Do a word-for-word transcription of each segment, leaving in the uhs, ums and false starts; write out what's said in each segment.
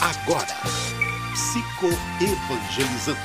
Agora, Psicoevangelizando.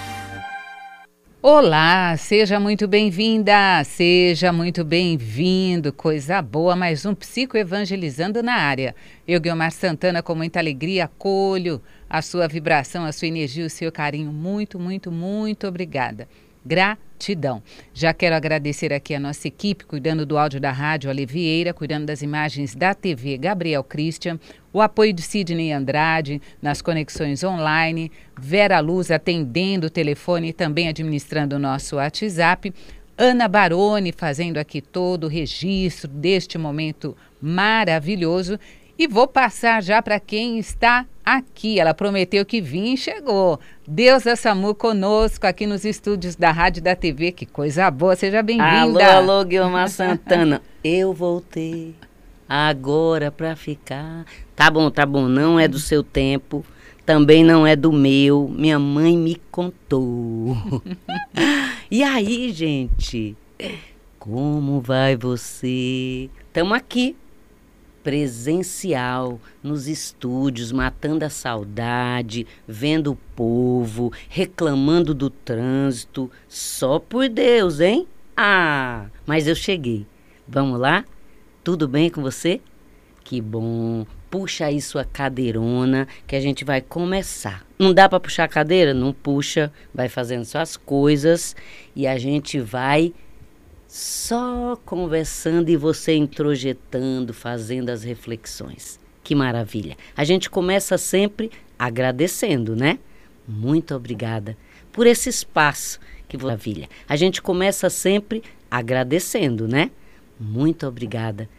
Olá, seja muito bem-vinda, seja muito bem-vindo, coisa boa, mais um Psicoevangelizando na área. Eu, Guilmar Santana, com muita alegria, acolho a sua vibração, a sua energia, o seu carinho. Muito, muito, muito obrigada. Gratidão. Já quero agradecer aqui a nossa equipe, cuidando do áudio da rádio, Ale Vieira, cuidando das imagens da T V, Gabriel Christian, o apoio de Sidney Andrade nas conexões online, Vera Luz atendendo o telefone e também administrando o nosso WhatsApp, Ana Baroni fazendo aqui todo o registro deste momento maravilhoso. E vou passar já para quem está aqui. Ela prometeu que vinha e chegou. Deusa Samu conosco aqui nos estúdios da rádio e da T V. Que coisa boa, seja bem-vinda. Alô, alô, Guilmar Santana. Eu voltei agora para ficar. Tá bom, tá bom, não é do seu tempo, também não é do meu. Minha mãe me contou. E aí, gente? Como vai você? Estamos aqui. Presencial, nos estúdios, matando a saudade, vendo o povo, reclamando do trânsito. Só por Deus, hein? Ah, mas eu cheguei. Vamos lá? Tudo bem com você? Que bom. Puxa aí sua cadeirona que a gente vai começar. Não dá para puxar a cadeira? Não puxa. Vai fazendo suas coisas e a gente vai só conversando e você introjetando, fazendo as reflexões. Que maravilha. A gente começa sempre agradecendo, né? Muito obrigada por esse espaço. Que maravilha. A gente começa sempre agradecendo, né? Muito obrigada